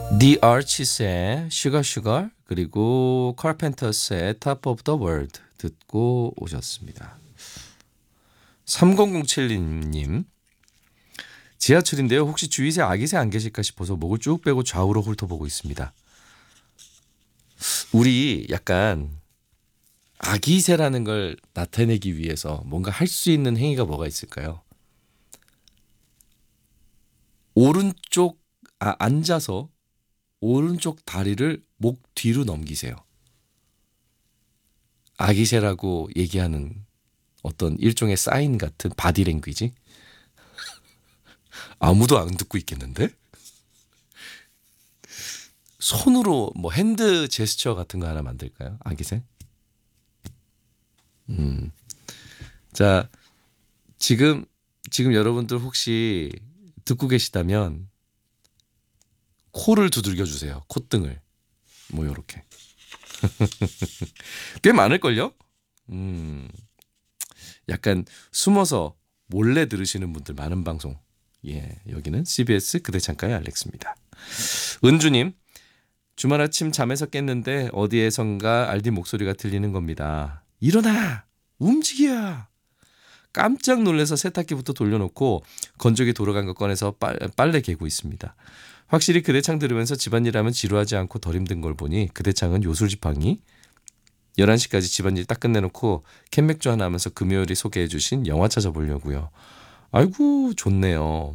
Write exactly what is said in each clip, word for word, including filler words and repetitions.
The Archies의 Sugar Sugar 그리고 Carpenters의 Top of the World 듣고 오셨습니다. 삼공공칠 님 지하철인데요. 혹시 주위새 아기새 안 계실까 싶어서 목을 쭉 빼고 좌우로 훑어보고 있습니다. 우리 약간 아기새라는 걸 나타내기 위해서 뭔가 할 수 있는 행위가 뭐가 있을까요? 오른쪽 아, 앉아서 오른쪽 다리를 목 뒤로 넘기세요. 아기새라고 얘기하는 어떤 일종의 사인 같은 바디랭귀지? 아무도 안 듣고 있겠는데? 손으로 뭐 핸드 제스처 같은 거 하나 만들까요? 아기새? 음. 자, 지금 지금 여러분들 혹시 듣고 계시다면 코를 두들겨 주세요. 콧등을. 뭐 요렇게. 꽤 많을걸요? 음. 약간 숨어서 몰래 들으시는 분들 많은 방송. 예, 여기는 씨비에스 그대 창가의 알렉스입니다. 은주님, 주말 아침 잠에서 깼는데 어디에선가 알디 목소리가 들리는 겁니다. 일어나! 움직여! 깜짝 놀라서 세탁기부터 돌려놓고 건조기 돌아간 거 꺼내서 빨, 빨래 개고 있습니다. 확실히 그대창 들으면서 집안일 하면 지루하지 않고 덜 힘든 걸 보니 그대창은 요술지팡이. 열한 시까지 집안일 딱 끝내놓고 캔맥주 하나 하면서 금요일에 소개해 주신 영화 찾아보려고요. 아이고 좋네요.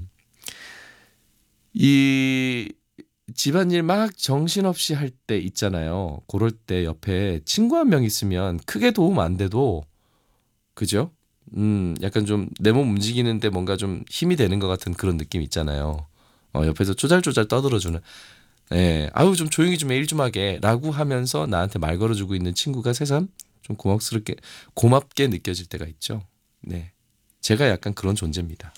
이 집안일 막 정신없이 할 때 있잖아요. 그럴 때 옆에 친구 한 명 있으면 크게 도움 안 돼도 그죠? 음, 약간 좀 내 몸 움직이는데 뭔가 좀 힘이 되는 것 같은 그런 느낌 있잖아요. 어, 옆에서 쪼잘쪼잘 떠들어주는 예, 아유 좀 조용히 좀 해, 일 좀 하게 라고 하면서 나한테 말 걸어주고 있는 친구가 새삼 좀 고맙스럽게 고맙게 느껴질 때가 있죠. 네, 제가 약간 그런 존재입니다.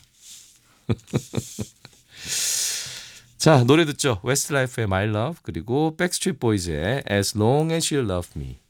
자, 노래 듣죠. 웨스트라이프의 My Love 그리고 백스트리트 보이즈의 As Long As You Love Me.